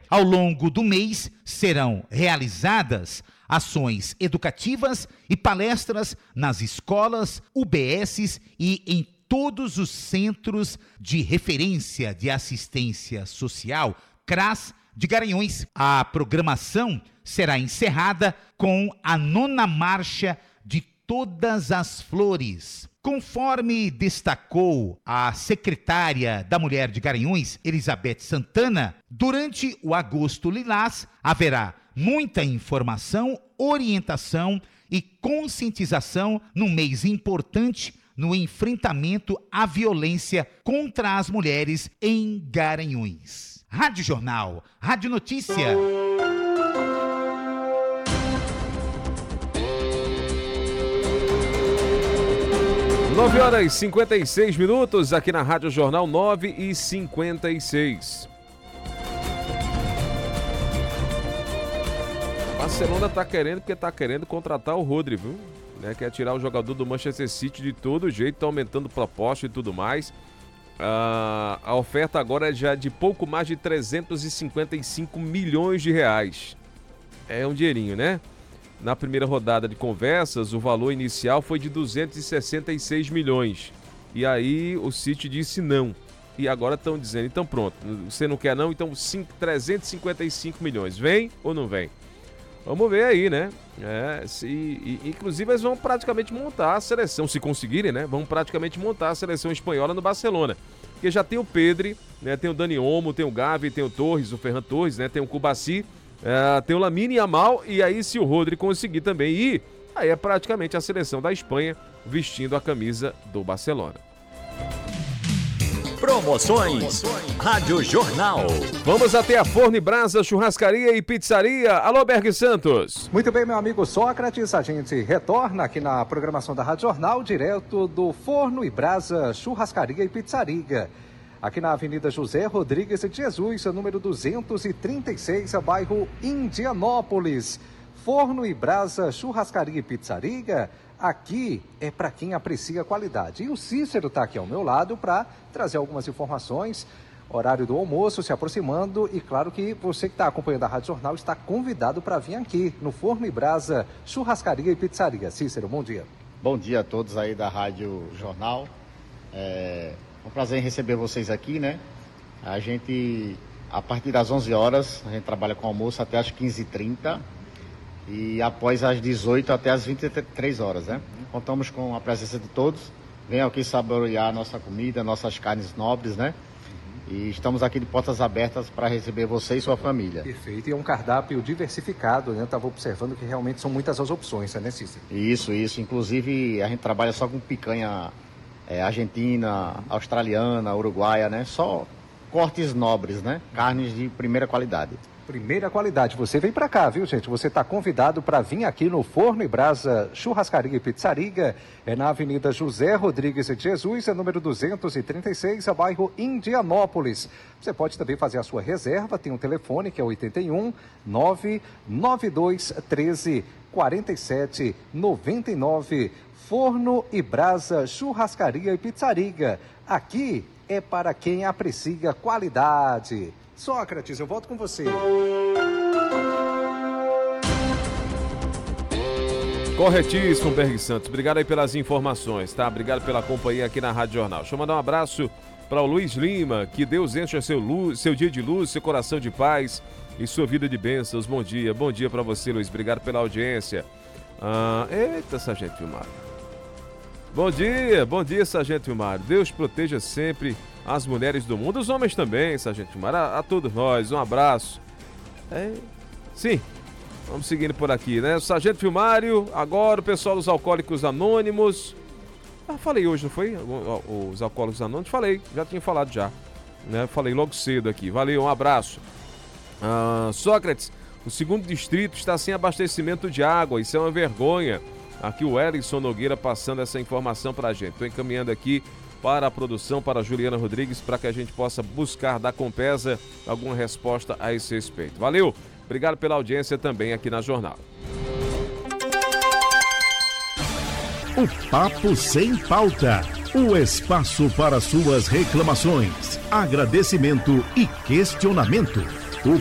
Ao longo do mês serão realizadas ações educativas e palestras nas escolas, UBSs e em todos os centros de referência de assistência social, CRAS, de Garanhuns. A programação será encerrada com a 9ª Marcha de Todas as Flores. Conforme destacou a secretária da Mulher de Garanhuns, Elizabeth Santana, durante o Agosto Lilás haverá muita informação, orientação e conscientização num mês importante no enfrentamento à violência contra as mulheres em Garanhuns. Rádio Jornal, Rádio Notícia. 9h56 aqui na Rádio Jornal, 9h56. Barcelona tá querendo contratar o Rodri, viu? Quer tirar o jogador do Manchester City de todo jeito, tá aumentando proposta e tudo mais. A oferta agora é já de pouco mais de 355 milhões de reais. É um dinheirinho, né? Na primeira rodada de conversas, o valor inicial foi de 266 milhões. E aí o City disse não. E agora estão dizendo, então pronto, você não quer não? Então 355 milhões. Vem ou não vem? Vamos ver aí, né? Inclusive eles vão praticamente montar a seleção, se conseguirem, né? Vão praticamente montar a seleção espanhola no Barcelona. Porque já tem o Pedri, né? Tem o Dani Olmo, tem o Gavi, tem o Torres, o Ferran Torres, né? Tem o Cubarsí. Tem o Lamine Yamal, e aí se o Rodri conseguir também ir, aí é praticamente a seleção da Espanha vestindo a camisa do Barcelona. Promoções Rádio Jornal. Vamos até a Forno e Brasa Churrascaria e Pizzaria. Alô, Berg Santos. Muito bem, meu amigo Sócrates, a gente retorna aqui na programação da Rádio Jornal, direto do Forno e Brasa Churrascaria e Pizzaria. Aqui na Avenida José Rodrigues de Jesus, número 236, bairro Indianópolis. Forno e Brasa, Churrascaria e Pizzaria, aqui é para quem aprecia a qualidade. E o Cícero está aqui ao meu lado para trazer algumas informações, horário do almoço se aproximando e claro que você que está acompanhando a Rádio Jornal está convidado para vir aqui no Forno e Brasa, Churrascaria e Pizzaria. Cícero, bom dia. Bom dia a todos aí da Rádio Jornal. É um prazer em receber vocês aqui, né? A gente, a partir das 11 horas, a gente trabalha com almoço até as 15h30 e após as 18 até as 23 horas, né? Contamos com a presença de todos. Venham aqui saborear a nossa comida, nossas carnes nobres, né? E estamos aqui de portas abertas para receber você e sua família. Perfeito. E é um cardápio diversificado, né? Eu estava observando que realmente são muitas as opções, né, Cícero? Isso. Inclusive, a gente trabalha só com picanha argentina, australiana, uruguaia, né? Só cortes nobres, né? Carnes de primeira qualidade. Primeira qualidade. Você vem para cá, viu, gente? Você está convidado para vir aqui no Forno e Brasa Churrascaria e Pizzaria. É na Avenida José Rodrigues de Jesus, número 236, bairro Indianópolis. Você pode também fazer a sua reserva. Tem um telefone que é 81 992 13 47 99. Forno e Brasa Churrascaria e Pizzaria. Aqui é para quem aprecia qualidade. Sócrates, eu volto com você. Corretíssimo, Berg Santos. Obrigado aí pelas informações, tá? Obrigado pela companhia aqui na Rádio Jornal. Deixa eu mandar um abraço para o Luiz Lima. Que Deus encha seu dia de luz, seu coração de paz e sua vida de bênçãos. Bom dia para você, Luiz. Obrigado pela audiência. Eita, Sargento Vilmário. Bom dia, Sargento Vilmário. Deus proteja sempre as mulheres do mundo, os homens também, Sargento Vilmário, a todos nós, um abraço. Sim, vamos seguindo por aqui, né? O Sargento Vilmário, agora o pessoal dos Alcoólicos Anônimos. Falei hoje, não foi? Os Alcoólicos Anônimos, falei, já tinha falado já, né? Falei logo cedo aqui, valeu, um abraço. Sócrates, o 2º distrito está sem abastecimento de água, isso é uma vergonha. Aqui o Ellison Nogueira passando essa informação para a gente. Estou encaminhando aqui para a produção, para a Juliana Rodrigues, para que a gente possa buscar da Compesa alguma resposta a esse respeito. Valeu, obrigado pela audiência também aqui na Jornal. O Papo Sem Pauta, o espaço para suas reclamações, agradecimento e questionamento.